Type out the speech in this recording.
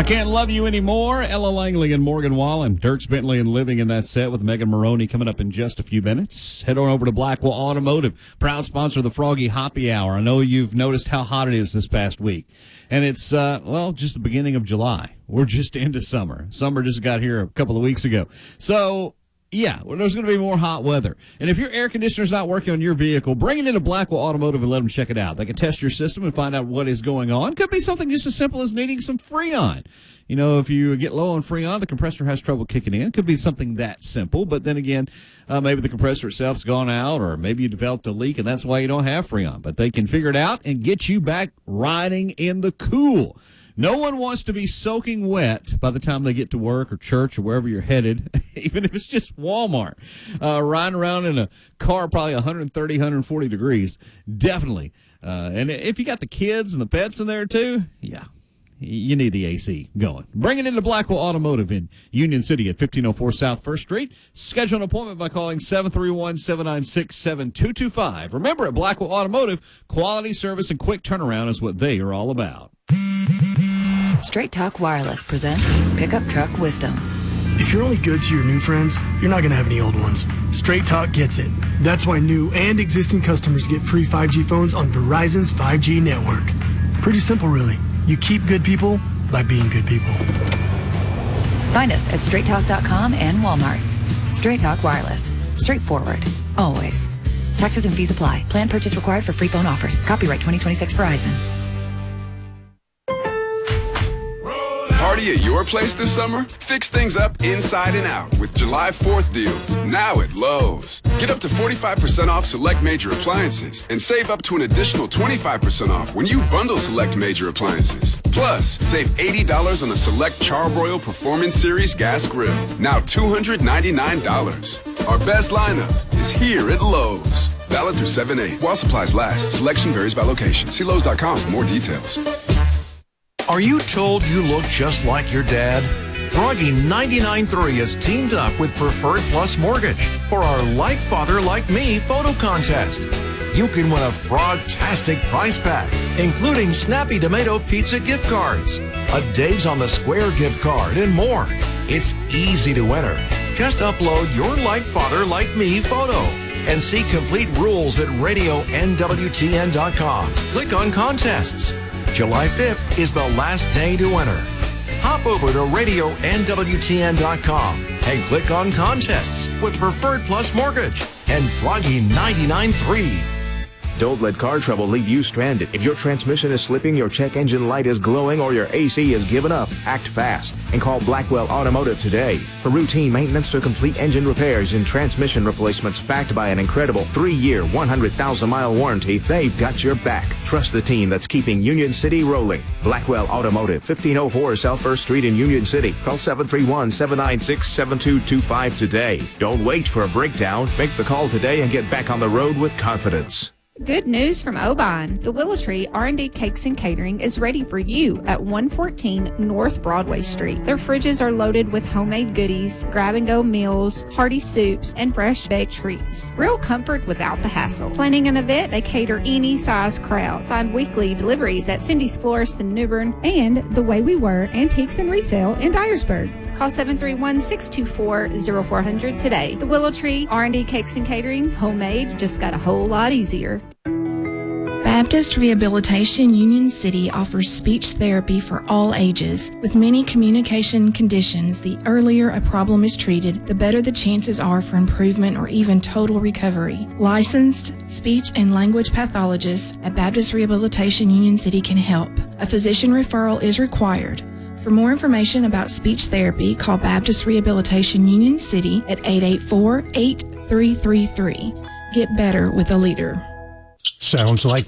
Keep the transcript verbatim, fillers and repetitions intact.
I Can't Love You Anymore. Ella Langley and Morgan Wallen. Dierks Bentley and Living in That Set with Megan Maroney coming up in just a few minutes. Head on over to Blackwell Automotive, proud sponsor of the Froggy Hoppy Hour. I know you've noticed how hot it is this past week. And it's, uh, well, just the beginning of July. We're just into summer. Summer just got here a couple of weeks ago. So, yeah, well, there's going to be more hot weather. And if your air conditioner's not working on your vehicle, bring it into Blackwell Automotive and let them check it out. They can test your system and find out what is going on. Could be something just as simple as needing some Freon. You know, if you get low on Freon, the compressor has trouble kicking in. It could be something that simple. But then again, uh, maybe the compressor itself's gone out, or maybe you developed a leak, and that's why you don't have Freon. But they can figure it out and get you back riding in the cool. No one wants to be soaking wet by the time they get to work or church or wherever you're headed, even if it's just Walmart. Uh, riding around in a car probably one thirty, one forty degrees, definitely. Uh, and if you got the kids and the pets in there too, yeah, you need the A C going. Bring it into Blackwell Automotive in Union City at fifteen oh four South First Street. Schedule an appointment by calling seven three one, seven nine six, seven two two five. Remember, at Blackwell Automotive, quality service and quick turnaround is what they are all about. Straight Talk Wireless presents Pickup Truck Wisdom. If you're only good to your new friends, you're not going to have any old ones. Straight Talk gets it. That's why new and existing customers get free five G phones on Verizon's five G network. Pretty simple, really. You keep good people by being good people. Find us at straight talk dot com and Walmart. Straight Talk Wireless. Straightforward. Always. Taxes and fees apply. Plan purchase required for free phone offers. Copyright twenty twenty-six Verizon. Party at your place this summer? Fix things up inside and out with July fourth deals, now at Lowe's. Get up to forty-five percent off select major appliances and save up to an additional twenty-five percent off when you bundle select major appliances. Plus, save eighty dollars on a select Charbroil Performance Series gas grill, now two hundred ninety-nine dollars. Our best lineup is here at Lowe's. Valid through seven eight. While supplies last, selection varies by location. See Lowe's dot com for more details. Are you told you look just like your dad? Froggy ninety-nine point three has teamed up with Preferred Plus Mortgage for our Like Father Like Me photo contest. You can win a frog-tastic prize pack, including Snappy Tomato Pizza gift cards, a Dave's on the Square gift card, and more. It's easy to enter. Just upload your Like Father Like Me photo and see complete rules at radio N W T N dot com. Click on contests. July fifth is the last day to enter. Hop over to radio N W T N dot com and click on contests with Preferred Plus Mortgage and Froggy ninety-nine point three. Don't let car trouble leave you stranded. If your transmission is slipping, your check engine light is glowing, or your A C is giving up, act fast and call Blackwell Automotive today. For routine maintenance to complete engine repairs and transmission replacements backed by an incredible three-year, one hundred thousand mile warranty, they've got your back. Trust the team that's keeping Union City rolling. Blackwell Automotive, fifteen oh four South First Street in Union City. Call seven three one, seven nine six, seven two two five today. Don't wait for a breakdown. Make the call today and get back on the road with confidence. Good news from Oban. The Willow Tree R and D Cakes and Catering is ready for you at one fourteen North Broadway Street. Their fridges are loaded with homemade goodies, grab-and-go meals, hearty soups, and fresh baked treats. Real comfort without the hassle. Planning an event, they cater any size crowd. Find weekly deliveries at Cindy's Florist in New Bern and The Way We Were Antiques and Resale in Dyersburg. Call seven three one, six two four, zero four zero zero today. The Willow Tree R and D Cakes and Catering, homemade, just got a whole lot easier. Baptist Rehabilitation Union City offers speech therapy for all ages. With many communication conditions, the earlier a problem is treated, the better the chances are for improvement or even total recovery. Licensed speech and language pathologists at Baptist Rehabilitation Union City can help. A physician referral is required. For more information about speech therapy, call Baptist Rehabilitation Union City at eight eight four, eight three three three. Get better with a leader. Sounds like